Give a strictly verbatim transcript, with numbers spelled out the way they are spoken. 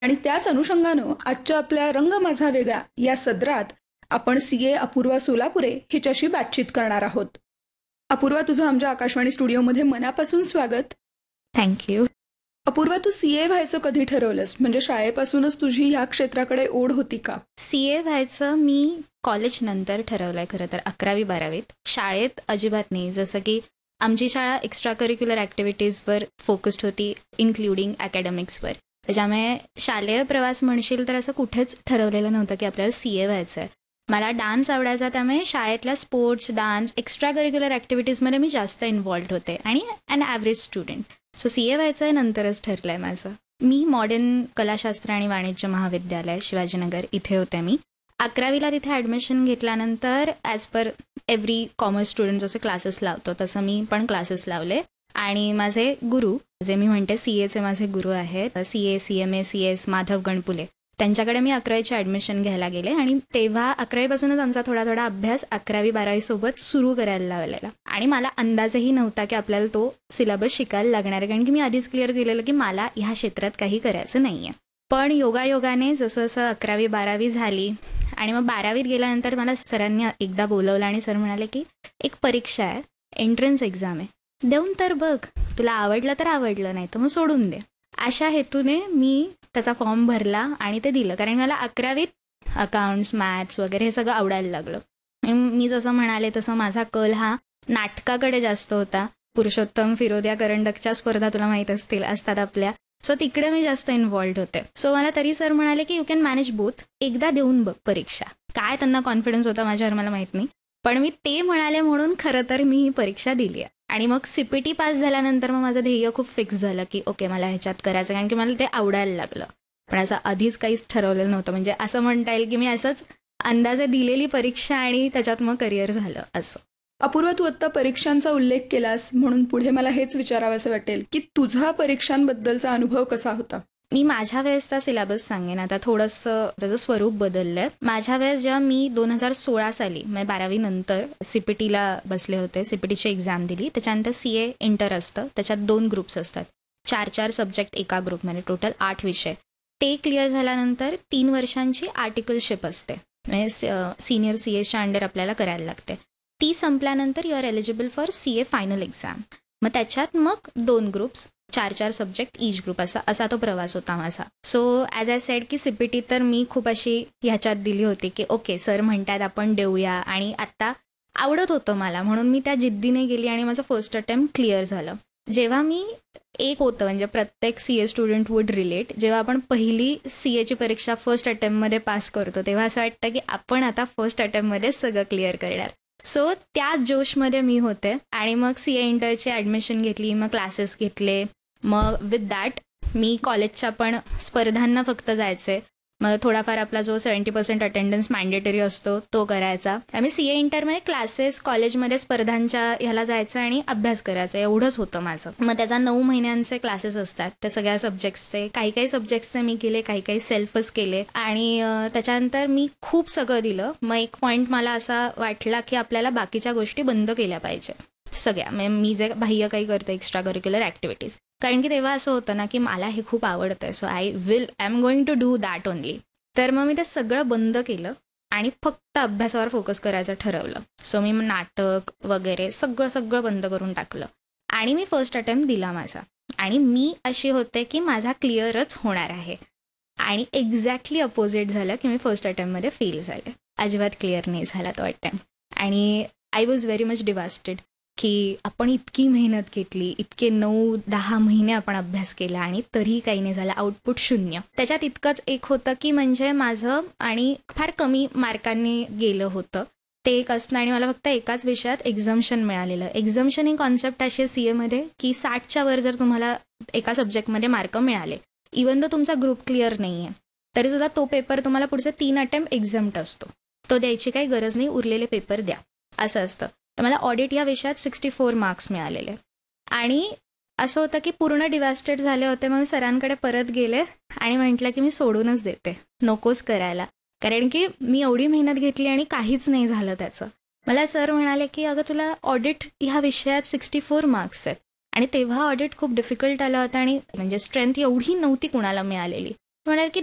आणि त्याच अनुषंगानं आजच्या आपल्या रंग माझा वेगळा या सदरात आपण सी ए अपूर्वा सोलापुरे हिच्याशी बातचीत करणार आहोत. अपूर्वा, तुझं आमच्या आकाशवाणी स्टुडिओमध्ये मनापासून स्वागत. थँक्यू. अपूर्वा, तू सी ए व्हायचं कधी ठरवलंस? म्हणजे शाळेपासूनच तुझी ह्या क्षेत्राकडे ओढ होती का? सी ए व्हायचं मी कॉलेज नंतर ठरवलंय खरं तर, अकरावी बारावीत. शाळेत अजिबात नाही. जसं की आमची शाळा एक्स्ट्रा करिक्युलर ॲक्टिव्हिटीजवर फोकस्ड होती, इन्क्लुडिंग अकॅडमिक्सवर. त्याच्यामुळे शालेय प्रवास म्हणशील तर असं कुठेच ठरवलेलं नव्हतं की आपल्याला सी ए व्हायचं आहे. मला डान्स आवडायचा, त्यामुळे शाळेतल्या स्पोर्ट्स, डान्स, एक्स्ट्रा करिक्युलर ॲक्टिव्हिटीजमध्ये मी जास्त इन्व्हॉल्ड होते आणि and average student. So C ए व्हायचं आहे नंतरच ठरलं आहे माझं. मी मॉडर्न कलाशास्त्र आणि वाणिज्य महाविद्यालय शिवाजीनगर इथे होते. मी अकरावीला तिथे ॲडमिशन घेतल्यानंतर as per every commerce student जसं क्लासेस लावतो तसं मी पण क्लासेस लावले. आणि माझे गुरु, जे मी म्हणते सी एचे माझे गुरु आहेत, C A, C M A, C S Madhav Ganpule, त्यांच्याकडे मी अकरावीची ॲडमिशन घ्यायला गेले. आणि तेव्हा अकरावीपासूनच आमचा थोडा थोडा अभ्यास अकरावी बारावीसोबत सुरू करायला लावलेला. आणि मला अंदाजही नव्हता की आपल्याला तो सिलेबस शिकायला लागणार आहे, कारण की मी आधीच क्लिअर केलेलं की मला ह्या क्षेत्रात काही करायचं नाही आहे. पण योगायोगाने जसं जसं अकरावी बारावी झाली आणि मग बारावीत गेल्यानंतर मला सरांनी एकदा बोलवलं आणि सर म्हणाले की एक परीक्षा आहे, एंट्रन्स एक्झाम आहे, देऊन तर बघ, तुला आवडलं तर आवडलं, नाही तर मग सोडून दे. अशा हेतूने मी त्याचा फॉर्म भरला आणि ते दिलं, कारण मला अकरावीत अकाउंट्स, मॅथ्स वगैरे हे सगळं आवडायला लागलं. मी जसं म्हणाले तसं माझा कल हा नाटकाकडे जास्त होता. पुरुषोत्तम, फिरोदिया करंडकच्या स्पर्धा तुला माहीत असतील, असतात आपल्या, सो तिकडे मी जास्त इन्व्हॉल्ड होते. सो मला तरी सर म्हणाले की यू कॅन मॅनेज बोथ, एकदा देऊन बघ परीक्षा. काय त्यांना कॉन्फिडन्स होता माझ्यावर मला माहीत नाही, पण मी ते म्हणाले म्हणून खरं तर मी ही परीक्षा दिली आहे. आणि मग सी पी टी पास झाल्यानंतर मग माझं ध्येय खूप फिक्स झालं की ओके मला ह्याच्यात करायचं, कारण की मला ते आवडायला लागलं. पण असं आधीच काहीच ठरवलेलं नव्हतं. म्हणजे असं म्हणता येईल की मी असंच अंदाजे दिलेली परीक्षा आणि त्याच्यात मग करिअर झालं असं. अपूर्वा, तू आत्ता परीक्षांचा उल्लेख केलास म्हणून पुढे मला हेच विचारावंसं वाटेल की तुझा परीक्षांबद्दलचा अनुभव कसा होता? मी माझ्या वेळेसचा सिलेबस सांगेन. आता थोडंसं त्याचं स्वरूप बदललं. माझ्या वेळेस जेव्हा मी दोन हजार सोळा साली म्हणजे बारावी नंतर सीपीटीला बसले होते, सीपीटीची एक्झाम दिली. त्याच्यानंतर सी ए इंटर असतं, त्याच्यात दोन ग्रुप्स असतात, चार चार सब्जेक्ट एका ग्रुपमध्ये, टोटल आठ विषय. ते क्लिअर झाल्यानंतर तीन वर्षांची आर्टिकलशिप असते, म्हणजे सिनियर सी एच्या अंडर आपल्याला करायला लागते. ती संपल्यानंतर you R eligible for C A final exam. मग त्याच्यात मग दोन ग्रुप्स, चार चार सब्जेक्ट इच ग्रुप, असा असा तो प्रवास होता माझा. सो ॲज आय सेड की सी पी टी तर मी खूप अशी ह्याच्यात दिली होती की ओके सर म्हणतात आपण देऊया, आणि आत्ता आवडत होतं मला म्हणून मी त्या जिद्दीने गेली आणि माझं फर्स्ट अटेम्प्ट क्लिअर झालं. जेव्हा मी एक होतं, म्हणजे प्रत्येक C A student wood relate, जेव्हा आपण पहिली सी एची परीक्षा फर्स्ट अटेम्प्टमध्ये पास करतो तेव्हा असं वाटतं की आपण आता फर्स्ट अटेम्प्टमध्ये सगळं क्लिअर करणार. सो त्या जोशमध्ये मी होते आणि मग सी ए इंटरची ॲडमिशन घेतली, मग क्लासेस घेतले. मग विथ दॅट मी कॉलेजच्या पण स्पर्धांना फक्त जायचे. मग थोडाफार आपला जो सेवन्टी पर्सेंट अटेंडन्स मॅन्डेटरी असतो तो करायचा. आम्ही सी ए इंटरमध्ये क्लासेस, कॉलेजमध्ये स्पर्धांच्या ह्याला जायचं आणि अभ्यास करायचा, एवढंच होतं माझं. मग त्याचा नऊ महिन्यांचे क्लासेस असतात, त्या सगळ्या सब्जेक्ट्सचे. काही काही सब्जेक्ट्सचे मी केले, काही काही सेल्फच केले. आणि त्याच्यानंतर मी खूप सगळं दिलं. मग एक पॉईंट मला असा वाटला की आपल्याला बाकीच्या गोष्टी बंद केल्या पाहिजे सगळ्या, म्हणजे मी जे बाह्य काही करते एक्स्ट्रा करिक्युलर ॲक्टिव्हिटीज. कारण की तेव्हा असं होतं ना की मला हे खूप आवडतं, so I will I am going to do that only. तर मग मी ते सगळं बंद केलं आणि फक्त अभ्यासावर फोकस करायचं ठरवलं. सो मी नाटक वगैरे सगळं सगळं बंद करून टाकलं आणि मी फर्स्ट अटेम्प्ट दिला माझा. आणि मी अशी होते की माझा क्लिअरच होणार आहे, आणि एक्झॅक्टली अपोजिट झालं की मी फर्स्ट अटेम्प्टमध्ये फेल झाले. अजिबात क्लिअर नाही झाला तो अटेम्प्ट. आणि I was very much devastated की आपण इतकी मेहनत घेतली, इतके नऊ दहा महिने आपण अभ्यास केला आणि तरीही काही नाही झालं, आउटपुट शून्य. त्याच्यात इतकंच एक होतं की म्हणजे माझं आणि फार कमी मार्कांनी गेलं होतं ते एक असणं, आणि मला फक्त एकाच विषयात एक्झम्शन मिळालेलं. एक्झम्शन ही कॉन्सेप्ट अशी आहे सी एमध्ये की साठच्या वर जर तुम्हाला एका सब्जेक्टमध्ये मार्क मिळाले, इवन दो तुमचा ग्रुप क्लिअर नाही आहे तरीसुद्धा तो पेपर तुम्हाला पुढचे तीन अटेम्प्ट एक्झम्प्ट असतो, तो द्यायची काही गरज नाही, उरलेले पेपर द्या असं असतं. तर मला ऑडिट या विषयात सिक्स्टी फोर मार्क्स मिळालेले. आणि असं होतं की पूर्ण डिवास्टेड झाले होते. मग मी सरांकडे परत गेले आणि म्हटलं की मी सोडूनच देते, नकोच करायला, कारण की मी एवढी मेहनत घेतली आणि काहीच नाही झालं त्याचं. मला सर म्हणाले की अगं तुला ऑडिट ह्या विषयात सिक्स्टी फोर मार्क्स आहेत, आणि तेव्हा ऑडिट खूप डिफिकल्ट आलं होतं आणि म्हणजे स्ट्रेंथ एवढी नव्हती कुणाला मिळालेली. म्हणेल की